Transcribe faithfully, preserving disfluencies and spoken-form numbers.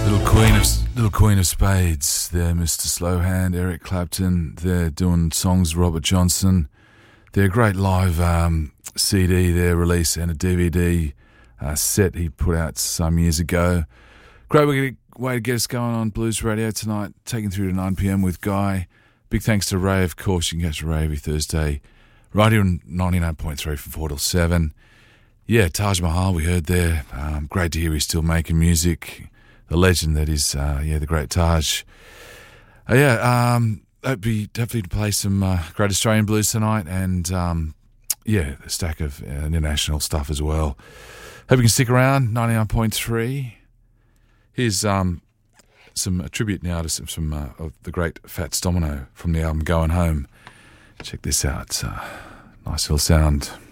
Little Queen of Little Queen of Spades. They're Mister Slowhand, Eric Clapton. They're doing songs. Robert Johnson. They're a great live um, C D. Their release and a D V D uh, set he put out some years ago. Great way to get us going on Blues Radio tonight. Taking through to nine p.m. with Guy. Big thanks to Ray, of course. You can catch Ray every Thursday right here on ninety-nine point three from four till seven. Yeah, Taj Mahal we heard there. Um, great to hear he's still making music. The legend that is, uh, yeah, the great Taj. Uh, yeah, um, hopefully, hopefully to play some uh, great Australian blues tonight, and um, yeah, a stack of uh, international stuff as well. Hope you can stick around. ninety-nine point three. Here's um, some a tribute now to some, some uh, of the great Fats Domino from the album Going Home. Check this out. It's a nice little sound.